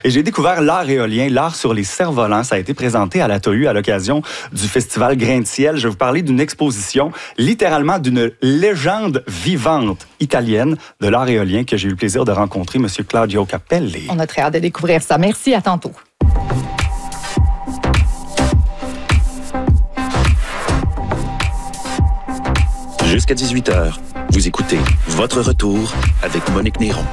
Et j'ai découvert l'art éolien, l'art sur les cerfs-volants. Ça a été présenté à la TOU à l'occasion du festival Grain de ciel. Je vais vous parler d'une exposition, littéralement d'une légende vivante italienne de l'art éolien que j'ai eu le plaisir de rencontrer, M. Claudio Capelli. On a très hâte de découvrir ça. Merci, à tantôt. Jusqu'à 18h, vous écoutez Votre Retour avec Monique Néron.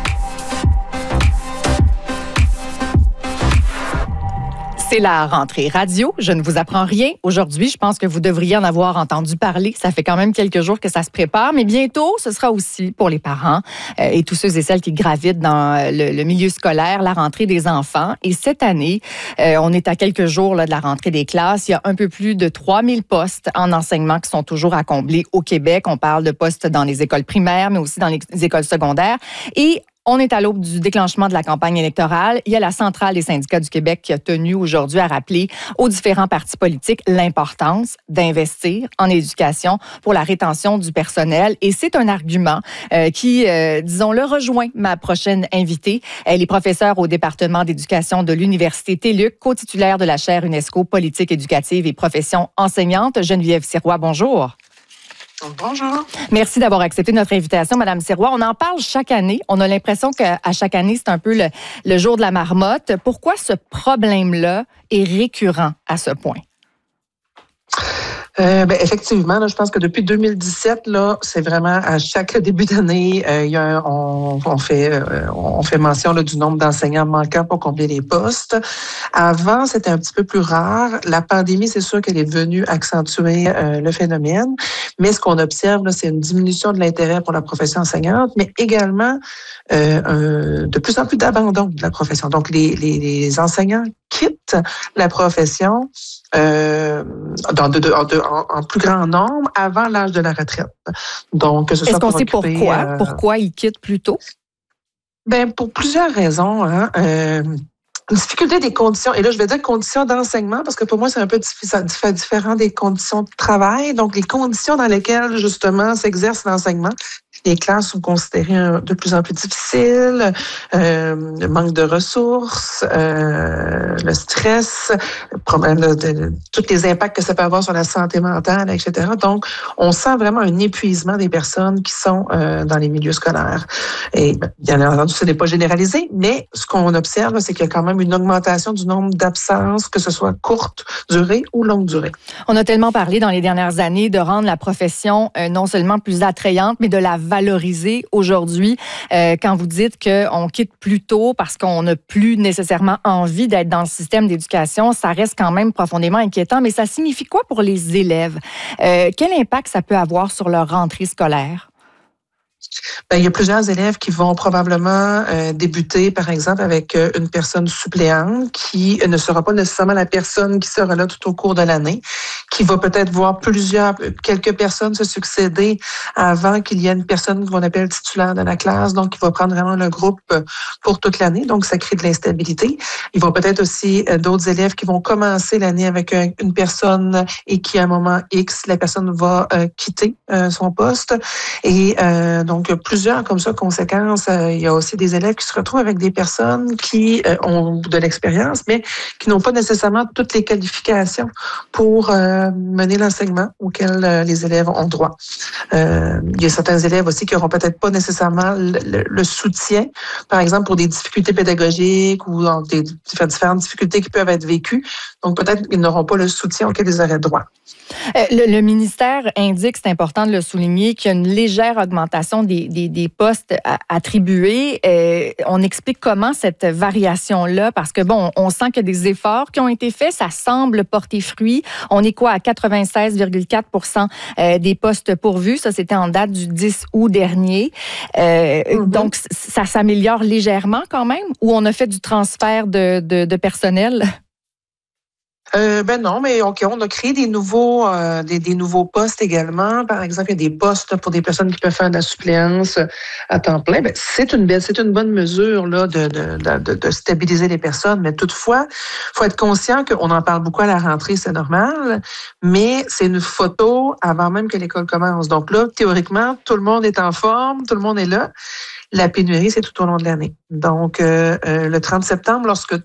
C'est la rentrée radio. Je ne vous apprends rien. Aujourd'hui, je pense que vous devriez en avoir entendu parler. Ça fait quand même quelques jours que ça se prépare, mais bientôt, ce sera aussi pour les parents et tous ceux et celles qui gravitent dans le milieu scolaire, la rentrée des enfants. Et cette année, on est à quelques jours là, de la rentrée des classes. Il y a un peu plus de 3000 postes en enseignement qui sont toujours à combler au Québec. On parle de postes dans les écoles primaires, mais aussi dans les écoles secondaires. Et on est à l'aube du déclenchement de la campagne électorale. Il y a la Centrale des syndicats du Québec qui a tenu aujourd'hui à rappeler aux différents partis politiques l'importance d'investir en éducation pour la rétention du personnel. Et c'est un argument qui, disons-le, rejoint ma prochaine invitée. Elle est professeure au département d'éducation de l'Université TÉLUQ, co-titulaire de la chaire UNESCO Politique éducative et profession enseignante. Geneviève Sirois, bonjour. Bonjour. Merci d'avoir accepté notre invitation, Madame Sirois. On en parle chaque année. On a l'impression qu'à chaque année, c'est un peu le jour de la marmotte. Pourquoi ce problème-là est récurrent à ce point? Effectivement, là, je pense que depuis 2017, là, c'est vraiment à chaque début d'année, on fait mention là, du nombre d'enseignants manquants pour combler les postes. Avant, c'était un petit peu plus rare. La pandémie, c'est sûr qu'elle est venue accentuer le phénomène, mais ce qu'on observe, là, c'est une diminution de l'intérêt pour la profession enseignante, mais également de plus en plus d'abandon de la profession. Donc, les enseignants quittent la profession en plus grand nombre avant l'âge de la retraite. Donc, est-ce qu'on sait pourquoi ils quittent plus tôt? Pour plusieurs raisons. Difficulté des conditions, et là je vais dire conditions d'enseignement parce que pour moi c'est un peu différent des conditions de travail. Donc les conditions dans lesquelles justement s'exerce l'enseignement. Les classes sont considérées de plus en plus difficiles, le manque de ressources, le stress, tous les impacts que ça peut avoir sur la santé mentale, etc. Donc, on sent vraiment un épuisement des personnes qui sont dans les milieux scolaires. Et bien entendu, ce n'est pas généralisé, mais ce qu'on observe, c'est qu'il y a quand même une augmentation du nombre d'absences, que ce soit courte durée ou longue durée. On a tellement parlé dans les dernières années de rendre la profession non seulement plus attrayante, mais de la valoriser aujourd'hui. Quand vous dites qu'on quitte plus tôt parce qu'on n'a plus nécessairement envie d'être dans le système d'éducation, ça reste quand même profondément inquiétant. Mais ça signifie quoi pour les élèves? Quel impact ça peut avoir sur leur rentrée scolaire? Il y a plusieurs élèves qui vont probablement débuter, par exemple, avec une personne suppléante qui ne sera pas nécessairement la personne qui sera là tout au cours de l'année, qui va peut-être voir quelques personnes se succéder avant qu'il y ait une personne qu'on appelle titulaire de la classe, donc qui va prendre vraiment le groupe pour toute l'année. Donc, ça crée de l'instabilité. Il va peut-être aussi d'autres élèves qui vont commencer l'année avec une personne et qui, à un moment X, la personne va quitter son poste. Et donc, plusieurs comme ça conséquences. Il y a aussi des élèves qui se retrouvent avec des personnes qui ont de l'expérience, mais qui n'ont pas nécessairement toutes les qualifications pour mener l'enseignement auquel les élèves ont droit. Il y a certains élèves aussi qui n'auront peut-être pas nécessairement le soutien, par exemple pour des difficultés pédagogiques ou des différentes difficultés qui peuvent être vécues. Donc peut-être qu'ils n'auront pas le soutien auquel ils auraient droit. Le ministère indique, c'est important de le souligner, qu'il y a une légère augmentation des postes attribués. On explique comment cette variation-là, parce que bon, on sent qu'il y a des efforts qui ont été faits, ça semble porter fruit. On est quoi à 96,4% des postes pourvus. Ça, c'était en date du 10 août dernier. Donc, ça s'améliore légèrement quand même, ou on a fait du transfert de personnel? Non, mais OK, on a créé des nouveaux postes également. Par exemple, il y a des postes pour des personnes qui peuvent faire de la suppléance à temps plein. C'est une bonne mesure là de stabiliser les personnes. Mais toutefois, faut être conscient qu'on en parle beaucoup à la rentrée, c'est normal, mais c'est une photo avant même que l'école commence. Donc là, théoriquement, tout le monde est en forme, tout le monde est là. La pénurie, c'est tout au long de l'année. Donc, le 30 septembre, lorsque